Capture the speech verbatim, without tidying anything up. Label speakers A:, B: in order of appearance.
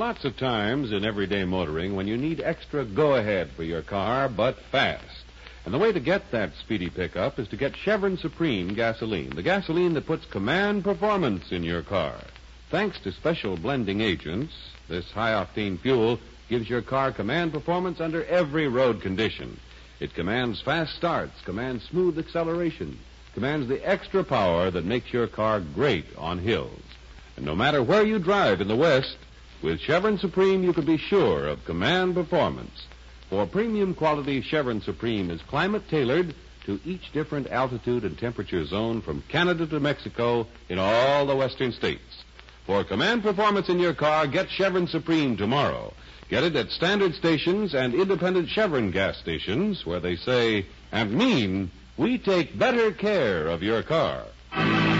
A: lots of times in everyday motoring when you need extra go-ahead for your car, but fast. And the way to get that speedy pickup is to get Chevron Supreme gasoline, the gasoline that puts command performance in your car. Thanks to special blending agents, this high-octane fuel gives your car command performance under every road condition. It commands fast starts, commands smooth acceleration, commands the extra power that makes your car great on hills. And no matter where you drive in the West, with Chevron Supreme you can be sure of command performance. For premium quality, Chevron Supreme is climate-tailored to each different altitude and temperature zone from Canada to Mexico in all the western states. For command performance in your car, get Chevron Supreme tomorrow. Get it at standard stations and independent Chevron gas stations where they say and mean, we take better care of your car.